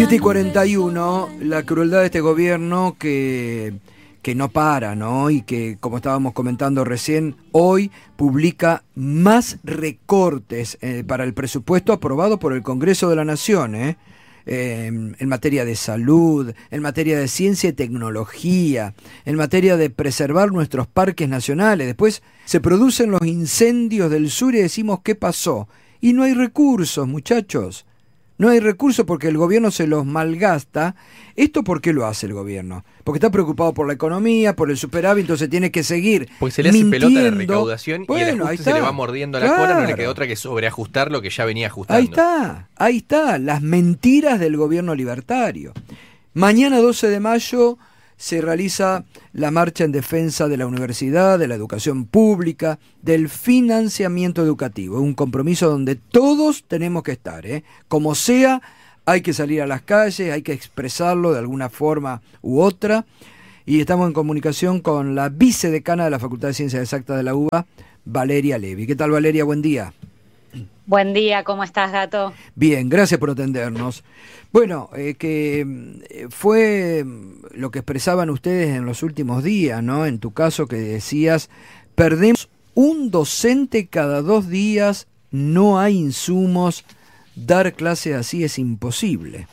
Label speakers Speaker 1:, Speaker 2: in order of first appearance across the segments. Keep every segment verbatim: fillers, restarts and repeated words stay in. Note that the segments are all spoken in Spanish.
Speaker 1: siete y cuarenta y uno, la crueldad de este gobierno que, que no para, ¿no? Y que, como estábamos comentando recién, hoy publica más recortes eh, para el presupuesto aprobado por el Congreso de la Nación, ¿eh? Eh, en materia de salud, en materia de ciencia y tecnología, en materia de preservar nuestros parques nacionales. Después se producen los incendios del sur y decimos ¿qué pasó? Y no hay recursos, muchachos. No hay recursos porque el gobierno se los malgasta. ¿Esto por qué lo hace el gobierno? Porque está preocupado por la economía, por el superávit, entonces tiene que seguir
Speaker 2: Porque se le hace
Speaker 1: mintiendo.
Speaker 2: pelota la recaudación
Speaker 1: bueno,
Speaker 2: y el ajuste se le va mordiendo la
Speaker 1: claro.
Speaker 2: cola, no le queda otra que sobreajustar lo que ya venía ajustando.
Speaker 1: Ahí está, ahí está, las mentiras del gobierno libertario. Mañana doce de mayo se realiza la marcha en defensa de la universidad, de la educación pública, del financiamiento educativo. Es un compromiso donde todos tenemos que estar, ¿eh? Como sea, hay que salir a las calles, hay que expresarlo de alguna forma u otra. Y estamos en comunicación con la vicedecana de la Facultad de Ciencias Exactas de la U B A, Valeria Levi. ¿Qué tal, Valeria? Buen día.
Speaker 3: Buen día, ¿cómo estás, Gato?
Speaker 1: Bien, gracias por atendernos. Bueno, eh, que eh, fue lo que expresaban ustedes en los últimos días, ¿no? En tu caso que decías, perdemos un docente cada dos días, no hay insumos, dar clases así es imposible.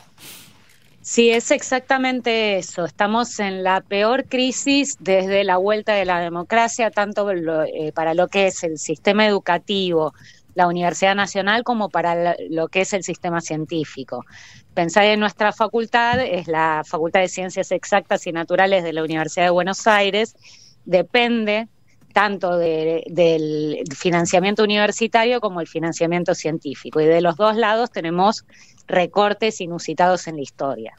Speaker 3: Sí, es exactamente eso. Estamos en la peor crisis desde la vuelta de la democracia, tanto lo, eh, para lo que es el sistema educativo, la Universidad Nacional, como para lo que es el sistema científico. Pensar en nuestra facultad, es la Facultad de Ciencias Exactas y Naturales de la Universidad de Buenos Aires, depende tanto de, del financiamiento universitario como el financiamiento científico, y de los dos lados tenemos recortes inusitados en la historia.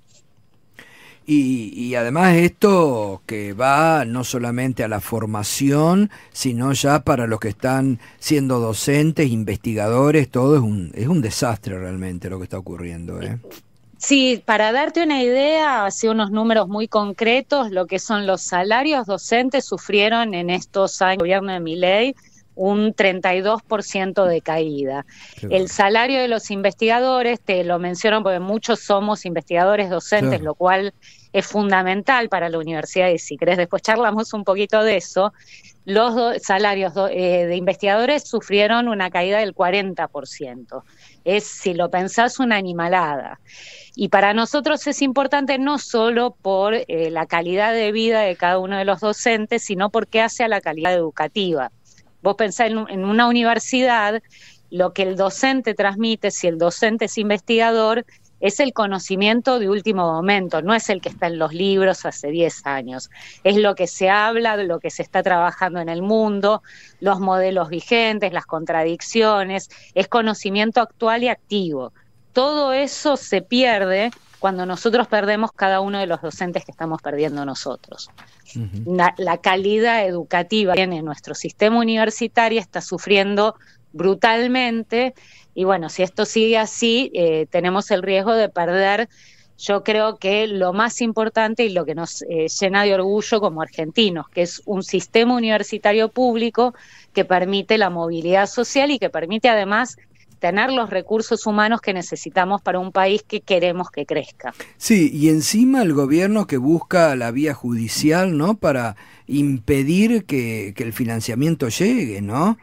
Speaker 1: Y, y además esto que va no solamente a la formación, sino ya para los que están siendo docentes, investigadores, todo es un, es un desastre realmente lo que está ocurriendo, ¿eh?
Speaker 3: Sí, para darte una idea, así unos números muy concretos, lo que son los salarios docentes sufrieron en estos años del gobierno de Milei un treinta y dos por ciento de caída. Qué el bueno. Salario de los investigadores, te lo menciono porque muchos somos investigadores docentes, claro. Lo cual es fundamental para la universidad, y si querés después charlamos un poquito de eso. Los do- salarios do- eh, de investigadores sufrieron una caída del cuarenta por ciento. Es, si lo pensás, una animalada. Y para nosotros es importante no solo por eh, la calidad de vida de cada uno de los docentes, sino porque hace a la calidad educativa. Vos pensás en, en una universidad, lo que el docente transmite, si el docente es investigador, es el conocimiento de último momento, no es el que está en los libros hace diez años. Es lo que se habla, de lo que se está trabajando en el mundo, los modelos vigentes, las contradicciones, es conocimiento actual y activo. Todo eso se pierde cuando nosotros perdemos cada uno de los docentes que estamos perdiendo nosotros. Uh-huh. La, la calidad educativa en nuestro sistema universitario está sufriendo brutalmente, y bueno, si esto sigue así, eh, tenemos el riesgo de perder, yo creo que lo más importante y lo que nos eh, llena de orgullo como argentinos, que es un sistema universitario público que permite la movilidad social y que permite además tener los recursos humanos que necesitamos para un país que queremos que crezca.
Speaker 1: Sí, y encima el gobierno que busca la vía judicial, ¿no?, para impedir que, que el financiamiento llegue, ¿no?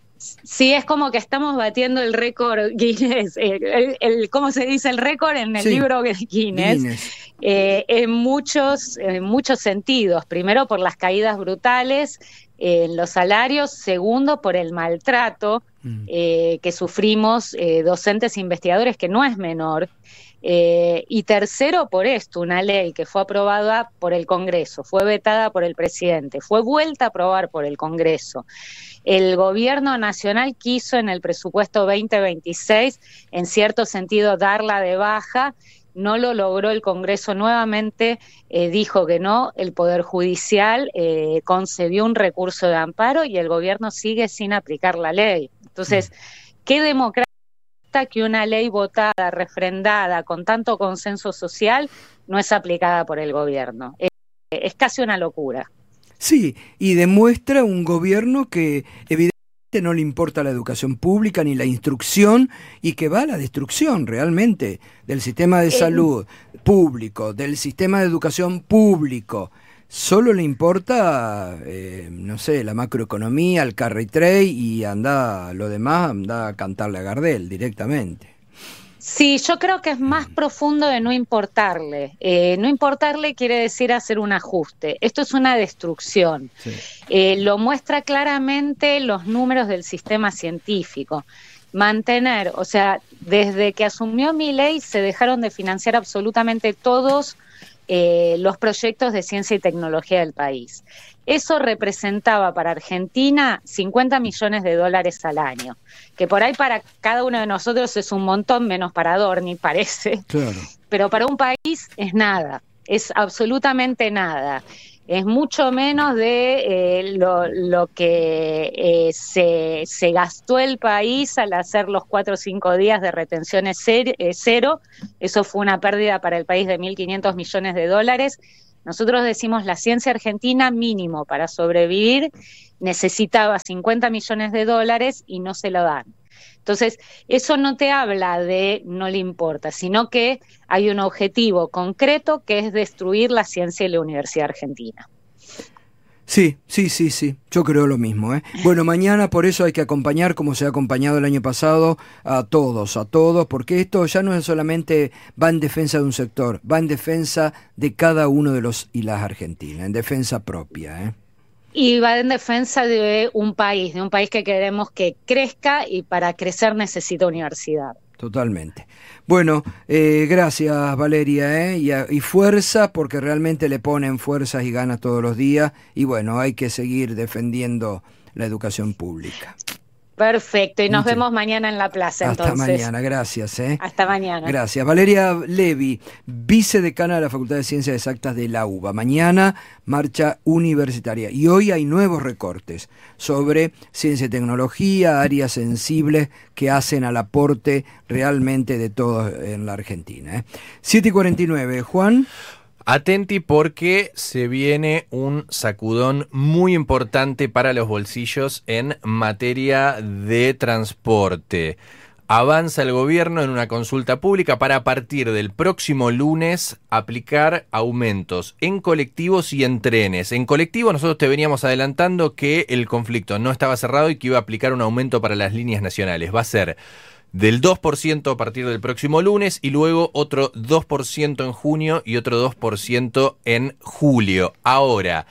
Speaker 3: Sí, es como que estamos batiendo el récord Guinness, el, el, el, ¿cómo se dice el récord en el sí. libro Guinness? Guinness. Eh, en muchos, en muchos sentidos. Primero, por las caídas brutales eh, en los salarios. Segundo, por el maltrato mm. eh, que sufrimos eh, docentes e investigadores, que no es menor. Eh, y tercero, por esto, una ley que fue aprobada por el Congreso, fue vetada por el presidente, fue vuelta a aprobar por el Congreso. El gobierno nacional quiso en el presupuesto veinte veintiséis, en cierto sentido, darla de baja, no lo logró el Congreso nuevamente, eh, dijo que no, el Poder Judicial eh, concedió un recurso de amparo y el gobierno sigue sin aplicar la ley. Entonces, ¿qué democracia que una ley votada, refrendada, con tanto consenso social, no es aplicada por el gobierno? Es, es casi una locura.
Speaker 1: Sí, y demuestra un gobierno que evidentemente este no le importa la educación pública ni la instrucción, y que va a la destrucción realmente del sistema de salud público, del sistema de educación público. Solo le importa, eh, no sé, la macroeconomía, el carry trade, y anda lo demás, anda a cantarle a Gardel directamente.
Speaker 3: Sí, yo creo que es más profundo de no importarle. Eh, no importarle quiere decir hacer un ajuste. Esto es una destrucción. Sí. Eh, lo muestra claramente los números del sistema científico. Mantener, o sea, desde que asumió Milei se dejaron de financiar absolutamente todos eh, los proyectos de ciencia y tecnología del país. Eso representaba para Argentina cincuenta millones de dólares al año, que por ahí para cada uno de nosotros es un montón, menos para Adorni, parece. Claro. Pero para un país es nada, es absolutamente nada. Es mucho menos de eh, lo, lo que eh, se, se gastó el país al hacer los cuatro o cinco días de retenciones cero. Eso fue una pérdida para el país de mil quinientos millones de dólares. Nosotros decimos la ciencia argentina mínimo para sobrevivir necesitaba cincuenta millones de dólares y no se lo dan. Entonces, eso no te habla de no le importa, sino que hay un objetivo concreto que es destruir la ciencia y la Universidad Argentina.
Speaker 1: Sí, sí, sí, sí, yo creo lo mismo, ¿eh? Bueno, mañana por eso hay que acompañar, como se ha acompañado el año pasado, a todos, a todos, porque esto ya no es solamente va en defensa de un sector, va en defensa de cada uno de los y las argentinas, en defensa propia, ¿eh?
Speaker 3: Y va en defensa de un país, de un país que queremos que crezca, y para crecer necesita universidad.
Speaker 1: Totalmente. Bueno, eh, gracias Valeria, ¿eh? y, y fuerza, porque realmente le ponen fuerzas y ganas todos los días, y bueno, hay que seguir defendiendo la educación pública.
Speaker 3: Perfecto, y nos sí. vemos mañana en la plaza.
Speaker 1: Hasta
Speaker 3: entonces.
Speaker 1: mañana, gracias. ¿eh?
Speaker 3: Hasta mañana.
Speaker 1: Gracias. Valeria Levi, vicedecana de la Facultad de Ciencias Exactas de la U B A. Mañana marcha universitaria, y hoy hay nuevos recortes sobre ciencia y tecnología, áreas sensibles que hacen al aporte realmente de todos en la Argentina. ¿eh? siete y cuarenta y nueve, Juan.
Speaker 2: Atenti porque se viene un sacudón muy importante para los bolsillos en materia de transporte. Avanza el gobierno en una consulta pública para a partir del próximo lunes aplicar aumentos en colectivos y en trenes. En colectivo nosotros te veníamos adelantando que el conflicto no estaba cerrado y que iba a aplicar un aumento para las líneas nacionales. Va a ser del dos por ciento a partir del próximo lunes, y luego otro dos por ciento en junio y otro dos por ciento en julio. Ahora,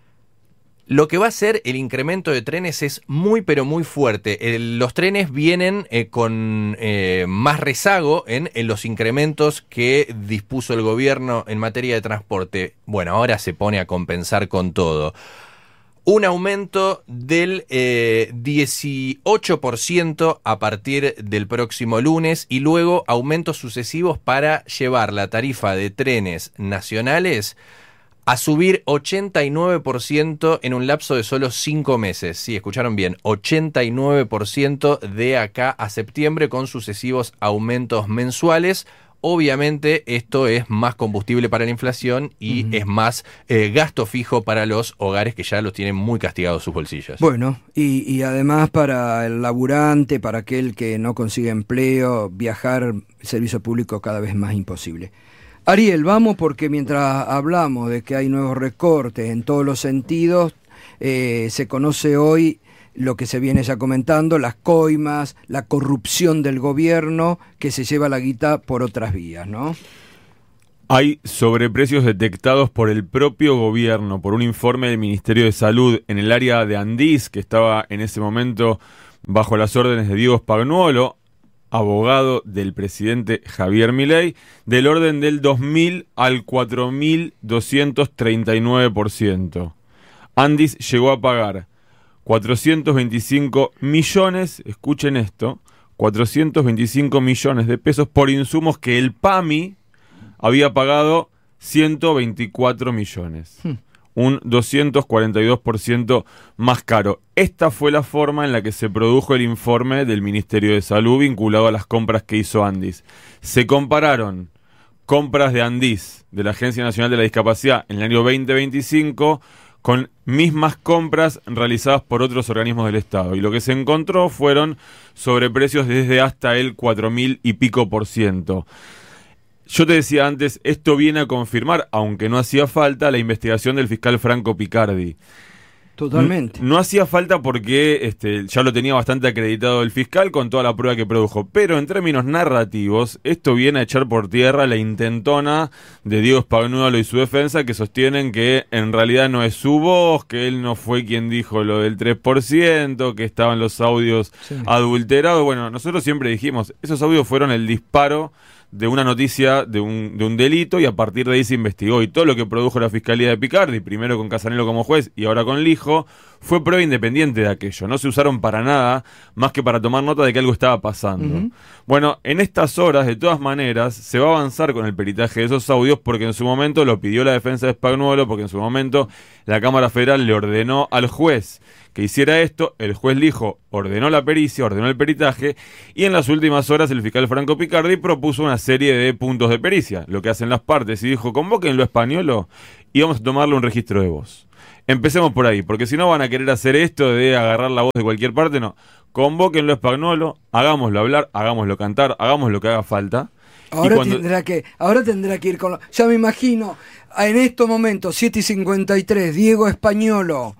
Speaker 2: lo que va a ser el incremento de trenes es muy pero muy fuerte. El, los trenes vienen eh, con eh, más rezago en, en los incrementos que dispuso el gobierno en materia de transporte. Bueno, ahora se pone a compensar con todo. Un aumento del eh, dieciocho por ciento a partir del próximo lunes, y luego aumentos sucesivos para llevar la tarifa de trenes nacionales a subir ochenta y nueve por ciento en un lapso de solo cinco meses. Sí, escucharon bien, ochenta y nueve por ciento de acá a septiembre, con sucesivos aumentos mensuales. Obviamente esto es más combustible para la inflación y uh-huh. es más eh, gasto fijo para los hogares que ya los tienen muy castigados sus bolsillos.
Speaker 1: Bueno, y, y además para el laburante, para aquel que no consigue empleo, viajar, el servicio público cada vez más imposible. Ariel, vamos, porque mientras hablamos de que hay nuevos recortes en todos los sentidos, eh, se conoce hoy lo que se viene ya comentando, las coimas, la corrupción del gobierno que se lleva la guita por otras vías, ¿no?
Speaker 4: Hay sobreprecios detectados por el propio gobierno, por un informe del Ministerio de Salud en el área de Andís, que estaba en ese momento bajo las órdenes de Diego Spagnuolo, abogado del presidente Javier Milei, del orden del dos mil al cuatro mil doscientos treinta y nueve por ciento. Andís llegó a pagar cuatrocientos veinticinco millones, escuchen esto, cuatrocientos veinticinco millones de pesos por insumos que el PAMI había pagado ciento veinticuatro millones. Hmm. Un doscientos cuarenta y dos por ciento más caro. Esta fue la forma en la que se produjo el informe del Ministerio de Salud vinculado a las compras que hizo Andís. Se compararon compras de Andís, de la Agencia Nacional de la Discapacidad, en el año veinte veinticinco, con mismas compras realizadas por otros organismos del Estado. Y lo que se encontró fueron sobreprecios desde hasta el cuatro mil y pico por ciento. Yo te decía antes, esto viene a confirmar, aunque no hacía falta, la investigación del fiscal Franco Picardi.
Speaker 1: Totalmente.
Speaker 4: No, no hacía falta porque este, ya lo tenía bastante acreditado el fiscal con toda la prueba que produjo. Pero en términos narrativos, esto viene a echar por tierra la intentona de Diego Spagnuolo y su defensa, que sostienen que en realidad no es su voz, que él no fue quien dijo lo del tres por ciento, que estaban los audios sí. adulterados. Bueno, nosotros siempre dijimos, esos audios fueron el disparo de una noticia de un, de un delito, y a partir de ahí se investigó, y todo lo que produjo la Fiscalía de Picardi, primero con Casanelo como juez y ahora con Lijo, fue prueba independiente de aquello. No se usaron para nada más que para tomar nota de que algo estaba pasando. Uh-huh. Bueno, en estas horas, de todas maneras, se va a avanzar con el peritaje de esos audios, porque en su momento lo pidió la defensa de Spagnuolo, porque en su momento la Cámara Federal le ordenó al juez que hiciera esto. El juez Lijo ordenó la pericia, ordenó el peritaje, y en las últimas horas el fiscal Franco Picardi propuso una serie de puntos de pericia, lo que hacen las partes, y dijo, convóquenlo a Spagnuolo y vamos a tomarle un registro de voz. Empecemos por ahí, porque si no van a querer hacer esto de agarrar la voz de cualquier parte. No, convóquenlo a Spagnuolo, hagámoslo hablar, hagámoslo cantar, hagamos lo que haga falta.
Speaker 1: Ahora,
Speaker 4: cuando...
Speaker 1: tendrá que, ahora tendrá que ir con... Lo... Ya me imagino, en estos momentos, siete y cincuenta y tres, Diego Spagnuolo...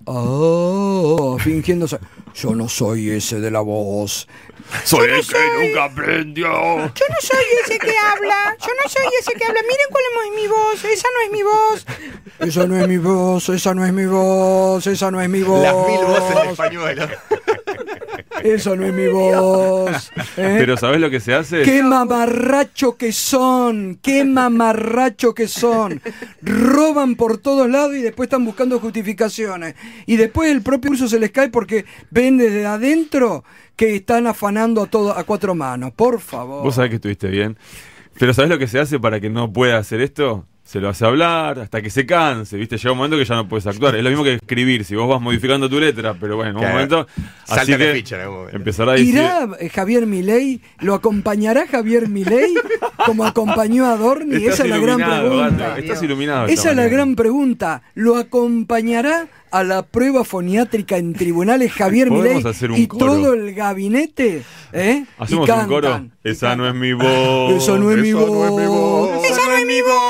Speaker 1: Oh, fingiéndose. Yo no soy ese de la voz.
Speaker 4: Soy
Speaker 1: no
Speaker 4: el
Speaker 1: soy...
Speaker 4: que nunca aprendió.
Speaker 1: Yo no soy ese que habla. Yo no soy ese que habla. Miren cuál es mi voz. Esa no es mi voz. Esa no es mi voz. Esa no es mi voz. Esa no es mi voz.
Speaker 2: Las mil voces de Spagnuolo.
Speaker 1: Esa no es mi voz. ¿Eh?
Speaker 4: Pero ¿sabés lo que se hace?
Speaker 1: ¡Qué mamarracho que son! ¡Qué mamarracho que son! Roban por todos lados y después están buscando justificaciones. Y después el propio curso se les cae porque ven desde adentro que están afanando a todo a cuatro manos. Por favor.
Speaker 4: Vos sabés que estuviste bien. Pero ¿sabés lo que se hace para que no pueda hacer esto? Se lo hace hablar hasta que se canse, ¿viste? Llega un momento que ya no puedes actuar. Es lo mismo que escribir. Si vos vas modificando tu letra, pero bueno, en un
Speaker 2: claro.
Speaker 4: momento...
Speaker 2: Salta
Speaker 4: así
Speaker 2: la
Speaker 4: que
Speaker 2: ficha en algún momento.
Speaker 4: Empezará a decir...
Speaker 1: ¿Irá Javier Milei? ¿Lo acompañará Javier Milei como acompañó a Dorni?
Speaker 4: Estás
Speaker 1: Esa es la gran pregunta.
Speaker 4: Gato, estás iluminado.
Speaker 1: Esa es la gran pregunta. ¿Lo acompañará a la prueba foniátrica en tribunales Javier Milei y
Speaker 4: coro.
Speaker 1: todo el gabinete? ¿Eh?
Speaker 4: Hacemos
Speaker 1: y
Speaker 4: un coro. Esa no es mi voz.
Speaker 1: Esa no es mi voz.
Speaker 4: Esa no es mi voz.